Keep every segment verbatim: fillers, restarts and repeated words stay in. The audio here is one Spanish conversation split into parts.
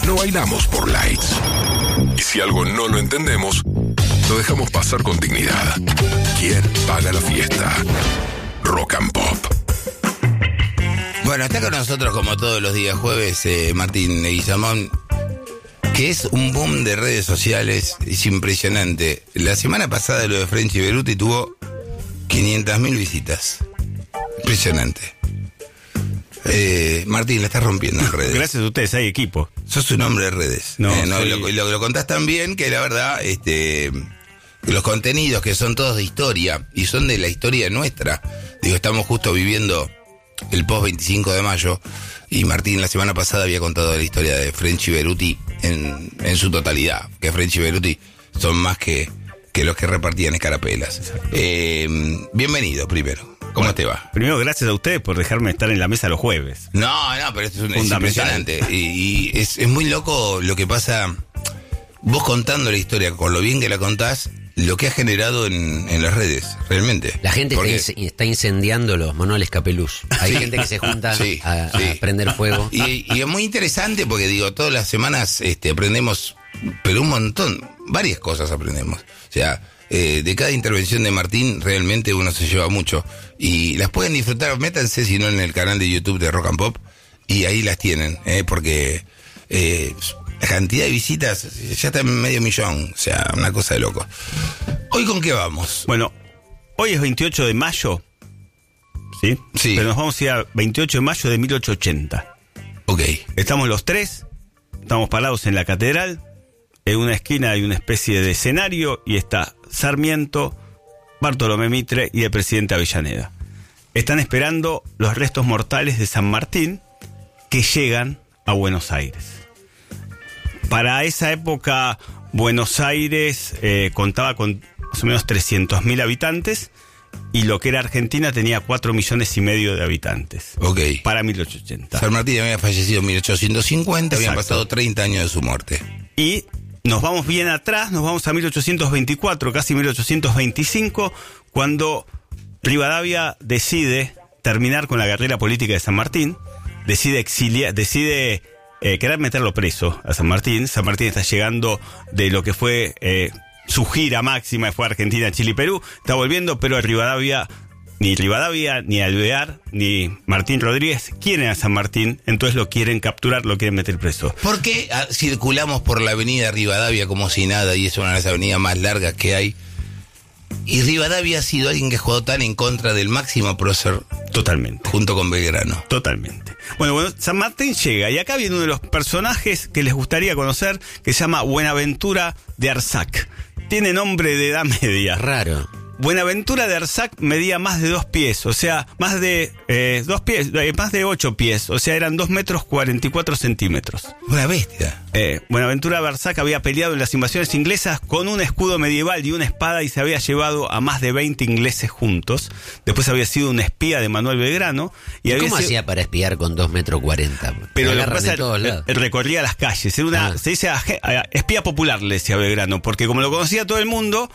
no bailamos por likes. Y si algo no lo entendemos, lo dejamos pasar con dignidad. ¿Quién paga la fiesta? Rock and Pop. Bueno, está con nosotros como todos los días jueves eh, Martín Leguizamón, que es un boom de redes sociales, es impresionante. La semana pasada lo de Frenchy Beruti tuvo quinientas mil visitas. Impresionante. Eh, Martín, la estás rompiendo en redes. Gracias a ustedes, hay equipo. Sos un hombre de redes. No, eh, no soy... lo, lo, lo contás tan bien que la verdad, este, los contenidos que son todos de historia y son de la historia nuestra. Digo, estamos justo viviendo el post veinticinco de mayo y Martín la semana pasada había contado la historia de Frenchy Beruti en, en su totalidad, que Frenchy Beruti son más que, que los que repartían escarapelas. Eh, bienvenido primero, ¿cómo bueno, te va? Primero, gracias a ustedes por dejarme estar en la mesa los jueves. No, no, pero esto es, un, es impresionante y, y es, es muy loco lo que pasa vos contando la historia, con lo bien que la contás, lo que ha generado en, en las redes, realmente. La gente Porque... está, está incendiando los manuales Capeluz. Hay sí. gente que se junta sí, a, sí. a prender fuego. Y, y es muy interesante porque, digo, todas las semanas este, aprendemos, pero un montón, varias cosas aprendemos. O sea, eh, de cada intervención de Martín, realmente uno se lleva mucho. Y las pueden disfrutar, métanse, si no, en el canal de YouTube de Rock and Pop, y ahí las tienen, eh, porque... Eh, la cantidad de visitas ya está en medio millón, o sea, una cosa de loco. ¿Hoy con qué vamos? Bueno, hoy es veintiocho de mayo, ¿sí? Sí. Pero nos vamos a ir a veintiocho de mayo de mil ochocientos ochenta. Ok. Estamos los tres, estamos parados en la catedral, en una esquina hay una especie de escenario y está Sarmiento, Bartolomé Mitre y el presidente Avellaneda. Están esperando los restos mortales de San Martín que llegan a Buenos Aires. Para esa época, Buenos Aires eh, contaba con más o menos trescientos mil habitantes y lo que era Argentina tenía cuatro millones y medio de habitantes. Ok. Para mil ochocientos ochenta. San Martín había fallecido en mil ochocientos cincuenta, Exacto. Habían pasado treinta años de su muerte. Y nos vamos bien atrás, nos vamos a mil ochocientos veinticuatro, casi mil ochocientos veinticinco, cuando Rivadavia decide terminar con la carrera política de San Martín, decide exiliar, decide... Eh, querer meterlo preso a San Martín. San Martín está llegando de lo que fue eh, su gira máxima, fue Argentina, Chile y Perú. Está volviendo, pero Rivadavia, ni Rivadavia, ni Alvear, ni Martín Rodríguez quieren a San Martín, entonces lo quieren capturar, lo quieren meter preso. ¿Por qué ah, circulamos por la avenida Rivadavia como si nada y es una de las avenidas más largas que hay? Y Rivadavia ha sido alguien que ha jugado tan en contra del máximo prócer. Totalmente. Junto con Belgrano. Totalmente. Bueno, bueno, San Martín llega y acá viene uno de los personajes que les gustaría conocer, que se llama Buenaventura de Arzac. Tiene nombre de edad media. Raro. Buenaventura de Arzac medía más de dos pies, o sea, más de eh, dos pies, eh, más de ocho pies, o sea, eran dos metros cuarenta y cuatro centímetros. Una bestia. Eh, Buenaventura de Arzac había peleado en las invasiones inglesas con un escudo medieval y una espada y se había llevado a más de veinte ingleses juntos. Después había sido un espía de Manuel Belgrano. Y ¿Y había ¿Cómo sido... hacía para espiar con dos metros cuarenta? Pero lo que pasa es que recorría las calles. Era una, ah. Se dice espía popular, le decía Belgrano, porque como lo conocía todo el mundo,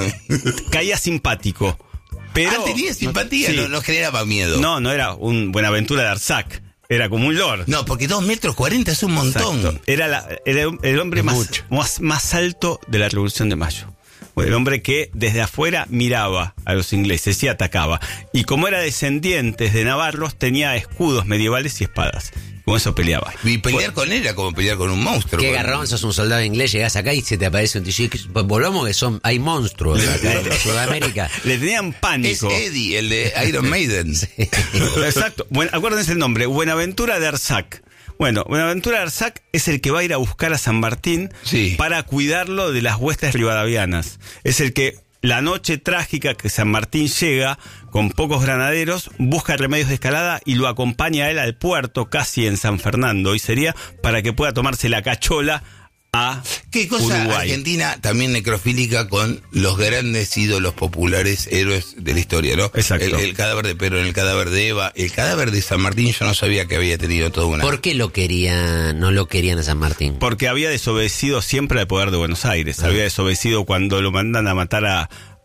caía simpático. Pero, ah, tenía simpatía, sí. no, no generaba miedo. No, no era un Buenaventura de Arzac. Era como un lord. No, porque dos metros cuarenta es un montón. Exacto. Era, la, era el hombre más, más, más alto de la Revolución de Mayo. El hombre que desde afuera miraba a los ingleses y atacaba. Y como era descendientes de navarros, tenía escudos medievales y espadas. Con eso peleaba. Y pelear bueno, con él era como pelear con un monstruo. Qué garrón, sos un soldado inglés, llegás acá y se te aparece un tío. Volvamos que son, hay monstruos acá en Sudamérica. Le tenían pánico. Es Eddie, el de Iron Maiden. Sí. Exacto. Bueno, acuérdense el nombre, Buenaventura de Arzac. Bueno, Buenaventura de Arzac es el que va a ir a buscar a San Martín sí. para cuidarlo de las huestes rivadavianas. Es el que la noche trágica que San Martín llega con pocos granaderos, busca remedios de escalada y lo acompaña a él al puerto, casi en San Fernando. Y sería para que pueda tomarse la cachola a ¿Qué cosa Uruguay. Argentina también necrofílica con los grandes ídolos populares, héroes de la historia, ¿no? Exacto. El, el cadáver de Perón, el cadáver de Eva, el cadáver de San Martín, yo no sabía que había tenido toda una... ¿Por qué lo querían, no lo querían a San Martín? Porque había desobedecido siempre al poder de Buenos Aires. Ah. Había desobedecido cuando lo mandan a matar a,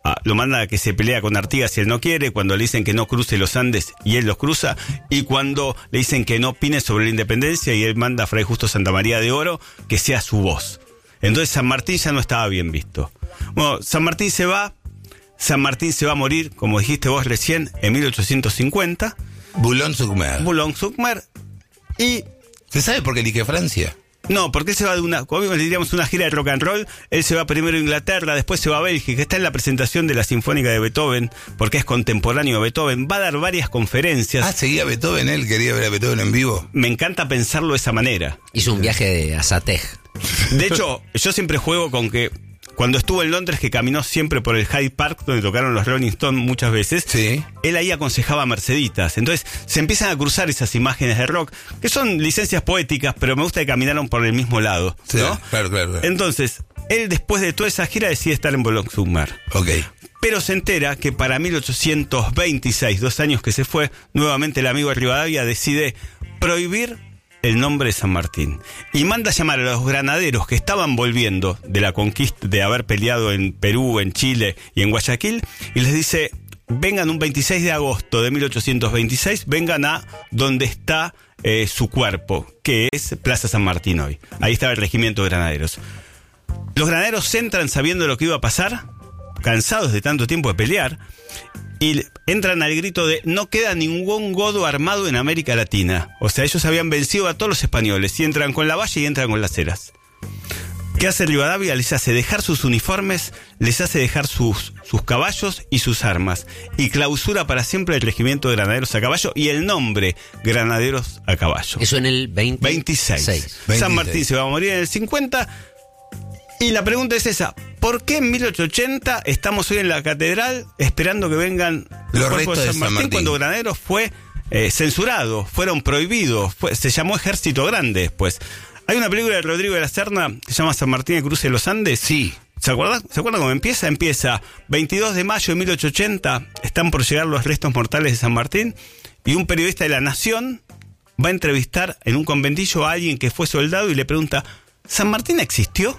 a, lo manda a que se pelea con Artigas si él no quiere, cuando le dicen que no cruce los Andes y él los cruza, y cuando le dicen que no opine sobre la independencia y él manda a Fray Justo Santamaría de Oro que sea su voz. Entonces San Martín ya no estaba bien visto. Bueno, San Martín se va, San Martín se va a morir, como dijiste vos recién, en mil ochocientos cincuenta. Boulogne-sur-Mer. Boulogne-sur-Mer. Y... ¿Se sabe por qué elige Francia? No, porque él se va de una, como diríamos, una gira de rock and roll. Él se va primero a Inglaterra, después se va a Bélgica. Está en la presentación de la Sinfónica de Beethoven, porque es contemporáneo de Beethoven. Va a dar varias conferencias. Ah, seguía Beethoven, él quería ver a Beethoven en vivo. Me encanta pensarlo de esa manera. Hizo un viaje de a Satej. De hecho, yo siempre juego con que cuando estuvo en Londres, que caminó siempre por el Hyde Park, donde tocaron los Rolling Stones muchas veces, sí, él ahí aconsejaba a Merceditas. Entonces se empiezan a cruzar esas imágenes de rock, que son licencias poéticas, pero me gusta que caminaron por el mismo lado, sí, ¿no? Claro, claro, claro. Entonces, él después de toda esa gira decide estar en Boulogne-sur-Mer. Ok. Pero se entera que para mil ochocientos veintiséis, dos años que se fue, nuevamente el amigo de Rivadavia decide prohibir el nombre de San Martín. Y manda a llamar a los granaderos que estaban volviendo de la conquista, de haber peleado en Perú, en Chile y en Guayaquil, y les dice, vengan un veintiséis de agosto de mil ochocientos veintiséis, vengan a donde está eh, su cuerpo, que es Plaza San Martín hoy. Ahí estaba el regimiento de granaderos. Los granaderos entran sabiendo lo que iba a pasar, cansados de tanto tiempo de pelear, y entran al grito de no queda ningún godo armado en América Latina. O sea, ellos habían vencido a todos los españoles, y entran con la valla y entran con las heras. ¿Qué hace Rivadavia? Les hace dejar sus uniformes, les hace dejar sus, sus caballos y sus armas, y clausura para siempre el regimiento de granaderos a caballo y el nombre Granaderos a Caballo. Eso en el veinte... veintiséis. veintiséis. San Martín se va a morir en el cincuenta. Y la pregunta es esa: ¿por qué en mil ochocientos ochenta estamos hoy en la catedral esperando que vengan los cuerpos restos de de San San Martín, Martín, cuando Granaderos fue eh, censurado, fueron prohibidos, fue, se llamó Ejército Grande después? Hay una película de Rodrigo de la Serna que se llama San Martín el cruce de los Andes. Sí. ¿Se acuerdan? ¿Se acuerdan cómo empieza? Empieza veintidós de mayo de mil ochocientos ochenta, están por llegar los restos mortales de San Martín, y un periodista de La Nación va a entrevistar en un conventillo a alguien que fue soldado y le pregunta, ¿San Martín existió?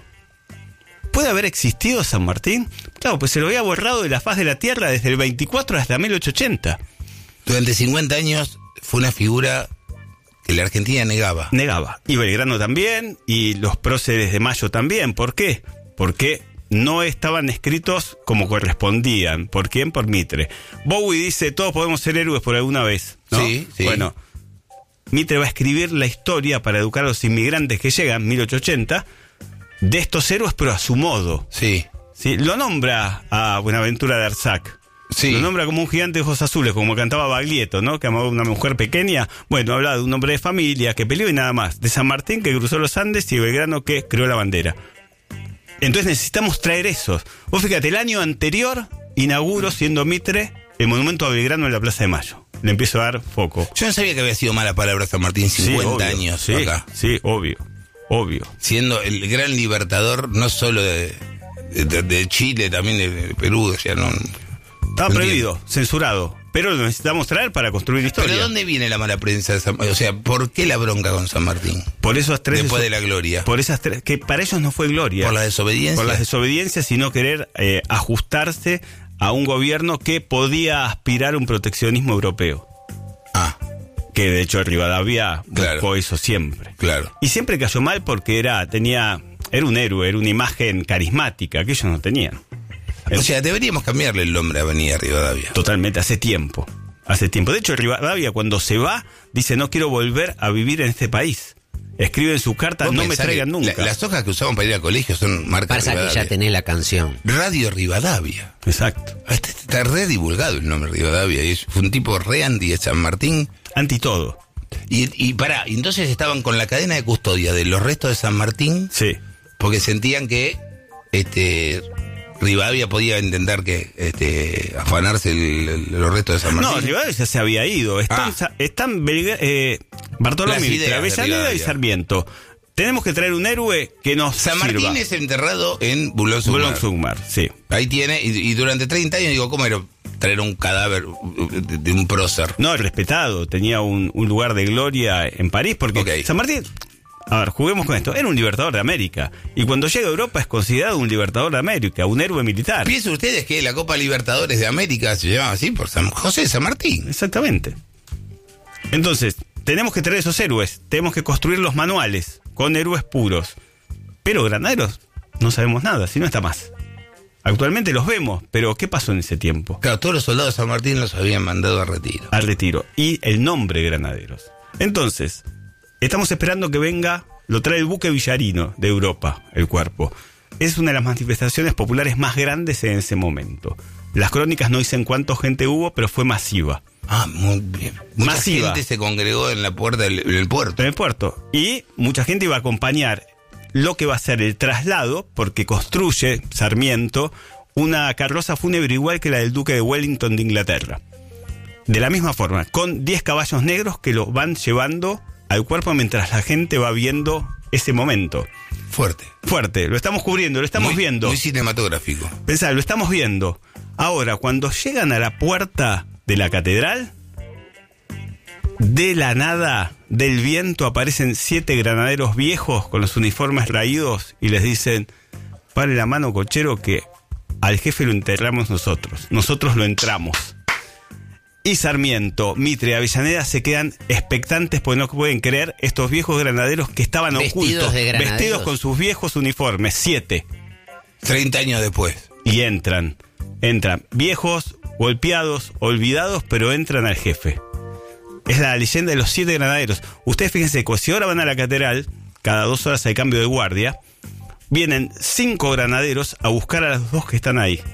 ¿Puede haber existido San Martín? Claro, pues se lo había borrado de la faz de la tierra desde el veinticuatro hasta mil ochocientos ochenta. Durante cincuenta años fue una figura que la Argentina negaba. Negaba. Y Belgrano también, y los próceres de Mayo también. ¿Por qué? Porque no estaban escritos como correspondían. ¿Por quién? Por Mitre. Bowie dice, todos podemos ser héroes por alguna vez, ¿no? Sí, sí. Bueno, Mitre va a escribir la historia para educar a los inmigrantes que llegan, mil ochocientos ochenta, de estos héroes, pero a su modo. Sí. ¿Sí? Lo nombra a Buenaventura de Arzac. Sí. Lo nombra como un gigante de ojos azules, como cantaba Baglietto, ¿no? Que amaba a una mujer pequeña. Bueno, habla de un hombre de familia que peleó y nada más. De San Martín, que cruzó los Andes, y Belgrano, que creó la bandera. Entonces necesitamos traer esos. Vos fíjate, el año anterior inauguro, siendo Mitre, el monumento a Belgrano en la Plaza de Mayo. Le empiezo a dar foco. Yo no sabía que había sido mala palabra San Martín, cincuenta Sí, obvio. años Sí, acá. sí, obvio. Obvio. Siendo el gran libertador, no solo de, de, de Chile, también de Perú, o sea, no... Estaba no prohibido, entiendo. censurado. Pero lo necesitamos traer para construir historia. ¿Pero dónde viene la mala prensa de San Martín? O sea, ¿por qué la bronca con San Martín? Por esos tres... Después deso- de la gloria. Por esas tres... Que para ellos no fue gloria. ¿Por la desobediencia? Por las desobediencias y no querer eh, ajustarse a un gobierno que podía aspirar a un proteccionismo europeo. Ah, Que de hecho Rivadavia Claro. buscó eso siempre. claro. Y siempre cayó mal porque era, tenía, era un héroe, era una imagen carismática que ellos no tenían. O sea, deberíamos cambiarle el nombre a Avenida Rivadavia. Totalmente, hace tiempo. Hace tiempo. De hecho, Rivadavia cuando se va, dice, no quiero volver a vivir en este país. Escribe en su carta, Vos no me pensás traigan que nunca. la- las hojas que usamos para ir al colegio son marcas Pasa que Rivadavia. ya tenés la canción. Radio Rivadavia. Exacto. Este está re divulgado el nombre Rivadavia. Y es- fue un tipo re anti de San Martín. Anti todo. Y, y pará, entonces estaban con la cadena de custodia de los restos de San Martín Sí. porque sentían que este Rivadavia podía intentar que este afanarse el- el- los restos de San Martín. No, Rivadavia ya se había ido. Están, Ah. sa- están Belga- eh, Bartolomé, Las ideas de Avellaneda y Rivadavia. Sarmiento. Tenemos que traer un héroe que nos San sirva. Martín es enterrado en Boulogne-sur-Mer. Boulogne-sur-Mer, sí. Ahí tiene, y, y durante treinta años digo, ¿cómo era traer un cadáver de, de un prócer? No, respetado. Tenía un, un lugar de gloria en París porque Ok. San Martín A ver, juguemos con esto. Era un libertador de América. Y cuando llega a Europa es considerado un libertador de América, un héroe militar. Piensen ustedes que la Copa Libertadores de América se llamaba así por San José de San Martín. Exactamente. Entonces, tenemos que traer esos héroes. Tenemos que construir los manuales con héroes puros. Pero granaderos no sabemos nada, si no está más. Actualmente los vemos, pero ¿qué pasó en ese tiempo? Claro, todos los soldados de San Martín los habían mandado a retiro. Al retiro. Y el nombre granaderos. Entonces, estamos esperando que venga, lo trae el buque Villarino de Europa, el cuerpo. Es una de las manifestaciones populares más grandes en ese momento. Las crónicas no dicen cuánta gente hubo, pero fue masiva. Ah, muy bien. Mucha Masiva. gente se congregó en la puerta del, del puerto. En el puerto. Y mucha gente iba a acompañar lo que va a ser el traslado, porque construye Sarmiento una carroza fúnebre igual que la del duque de Wellington de Inglaterra. De la misma forma, con diez caballos negros que lo van llevando al cuerpo mientras la gente va viendo ese momento. Fuerte. Fuerte, lo estamos cubriendo, lo estamos muy, viendo. Muy cinematográfico. Pensá, lo estamos viendo. Ahora, cuando llegan a la puerta de la catedral, de la nada, del viento, aparecen siete granaderos viejos con los uniformes raídos y les dicen: pare la mano, cochero, que al jefe lo enterramos nosotros. Nosotros lo entramos. Y Sarmiento, Mitre y Avellaneda se quedan expectantes porque no pueden creer estos viejos granaderos que estaban Vestidos ocultos, de granaderos. vestidos con sus viejos uniformes, siete. Treinta años después. Y entran, entran, viejos, golpeados, olvidados, pero entran al jefe. Es la leyenda de los siete granaderos. Ustedes fíjense que si ahora van a la catedral, cada dos horas hay cambio de guardia, vienen cinco granaderos a buscar a los dos que están ahí.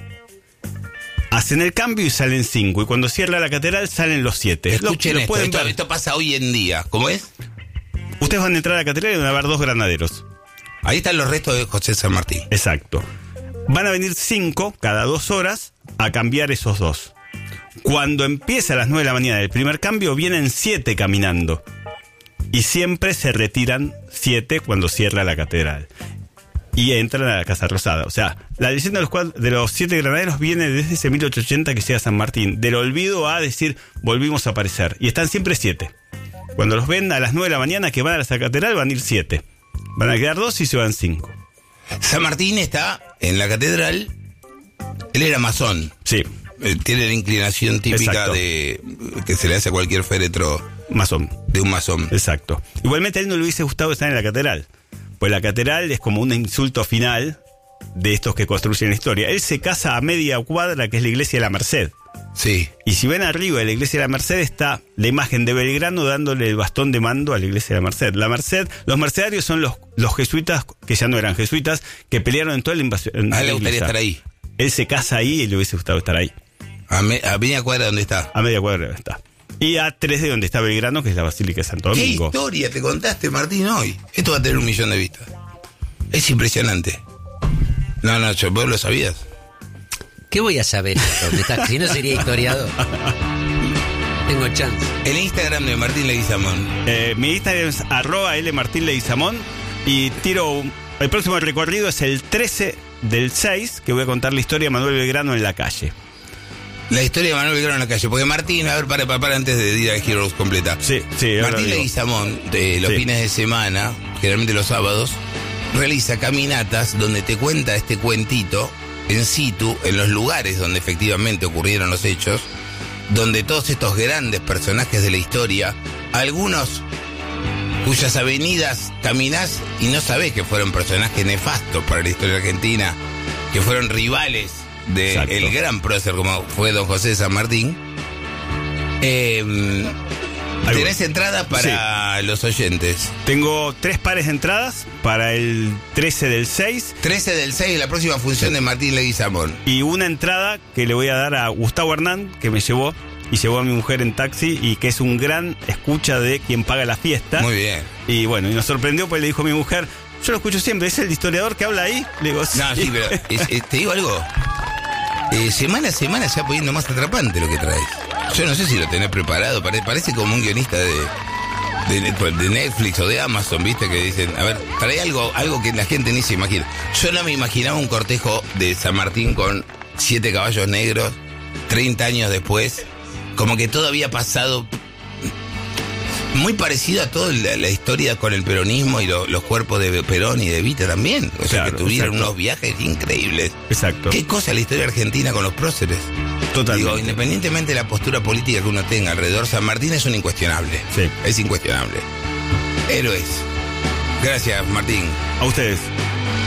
Hacen el cambio y salen cinco. Y cuando cierra la catedral salen los siete. Escuchen lo, lo esto, pueden esto, ver. esto pasa hoy en día. ¿Cómo es? Ustedes van a entrar a la catedral y van a ver dos granaderos. Ahí están los restos de José San Martín. Exacto. Van a venir cinco cada dos horas a cambiar esos dos. Cuando empieza a las nueve de la mañana el primer cambio, vienen siete caminando. Y siempre se retiran siete cuando cierra la catedral. Y entran a la Casa Rosada. O sea, la leyenda de los, cuad- de los siete granaderos viene desde ese mil ochocientos ochenta que llega San Martín. Del olvido a decir, volvimos a aparecer. Y están siempre siete. Cuando los ven a las nueve de la mañana que van a la catedral, van a ir siete. Van a quedar dos y se van cinco. San Martín está en la catedral. Él era masón. Sí, Eh, Tiene la inclinación típica Exacto. de que se le hace a cualquier féretro masón. de un masón. Exacto. Igualmente a él no le hubiese gustado estar en la catedral. Pues la catedral es como un insulto final de estos que construyen la historia. Él se casa a media cuadra, que es la iglesia de la Merced. Sí. Y si ven arriba de la iglesia de la Merced está la imagen de Belgrano dándole el bastón de mando a la iglesia de la Merced. La Merced, los mercedarios son los, los jesuitas, que ya no eran jesuitas, que pelearon en toda la invasión. en A él la le gustaría iglesia. estar ahí. Él se casa ahí y le hubiese gustado estar ahí. A, me, a media cuadra donde está. A media cuadra está. Y a tres de donde está Belgrano, que es la Basílica de Santo ¿Qué Domingo. historia te contaste, Martín, hoy? Esto va a tener un millón de vistas. Es impresionante. No, no, yo, vos lo sabías. ¿Qué voy a saber esto? Me estás- si no sería historiador. Tengo chance. El Instagram de Martín Leguizamón. Eh, mi Instagram es arroba lmartinleguizamón y tiro un- el próximo recorrido es el trece del seis, que voy a contar la historia de Manuel Belgrano en la calle. La historia de Manuel Belgrano en la calle. Porque Martín, a ver, para, para, para antes de ir a Heroes completa. Sí, sí, ahora Martín digo. Leguizamón, de los Sí. fines de semana, generalmente los sábados, realiza caminatas donde te cuenta este cuentito en situ, en los lugares donde efectivamente ocurrieron los hechos, donde todos estos grandes personajes de la historia, algunos cuyas avenidas caminás y no sabés que fueron personajes nefastos para la historia argentina, que fueron rivales Exacto. del gran prócer como fue don José de San Martín. Eh, Algo. tenés entrada para los oyentes. Tengo tres pares de entradas para el trece del seis trece del seis, la próxima función de Martín Leguizamón. y una entrada que le voy a dar a Gustavo Hernán, que me llevó y llevó a mi mujer en taxi y que es un gran escucha de Quien Paga la Fiesta. Muy bien. Y bueno, y nos sorprendió porque le dijo a mi mujer, yo lo escucho siempre, ¿es el historiador que habla ahí? Le digo, No, sí, pero es- es- te digo algo. Eh, semana a semana se va poniendo más atrapante lo que traes. Yo no sé si lo tenés preparado, pare- parece como un guionista de, de, de Netflix o de Amazon, ¿viste? Que dicen, a ver, trae algo, algo que la gente ni se imagina. Yo no me imaginaba un cortejo de San Martín con siete caballos negros, treinta años después, como que todo había pasado. Muy parecido a toda la, la historia con el peronismo y lo, los cuerpos de Perón y de Evita también. O sea, Claro, que tuvieron exacto. unos viajes increíbles. Exacto. ¿Qué cosa la historia argentina con los próceres? Totalmente. Digo, independientemente de la postura política que uno tenga alrededor, San Martín es un incuestionable. Sí. Es incuestionable. Héroes. Gracias, Martín. A ustedes.